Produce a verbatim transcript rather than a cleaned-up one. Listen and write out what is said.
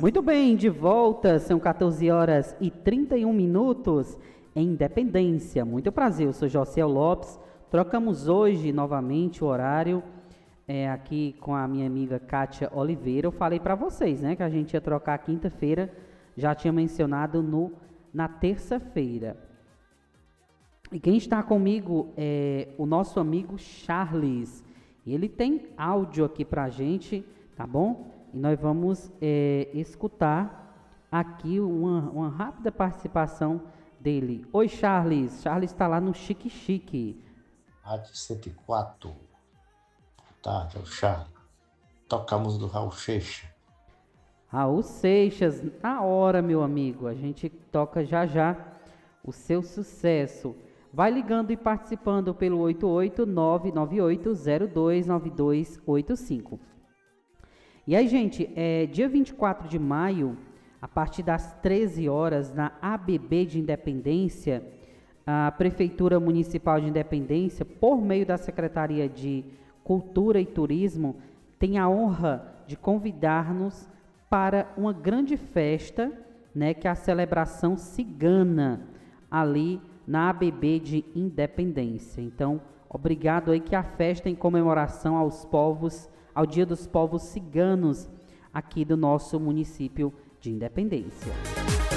Muito bem, de volta, são quatorze horas e trinta e um minutos em Independência. Muito prazer, eu sou Josiel Lopes. Trocamos hoje novamente o horário é, aqui com a minha amiga Kátia Oliveira. Eu falei para vocês, né, que a gente ia trocar quinta-feira, já tinha mencionado no, na terça-feira. E quem está comigo é o nosso amigo Charles. Ele tem áudio aqui para a gente, tá bom? E nós vamos é, escutar aqui uma, uma rápida participação dele. Oi, Charles. Charles está lá no Chique Chique. Rádio cento e quatro. Boa tarde, é o Charles. Tocamos do Raul Seixas. Raul Seixas, na hora, meu amigo. A gente toca já já o seu sucesso. Vai ligando e participando pelo oito oito nove nove oito zero dois nove dois oito cinco. E aí, gente, é, dia vinte e quatro de maio, a partir das treze horas, na A B B de Independência, a Prefeitura Municipal de Independência, por meio da Secretaria de Cultura e Turismo, tem a honra de convidar-nos para uma grande festa, né, que é a celebração cigana, ali na A B B de Independência. Então, obrigado aí, que a festa em comemoração aos povos, ao Dia dos Povos Ciganos, aqui do nosso município de Independência.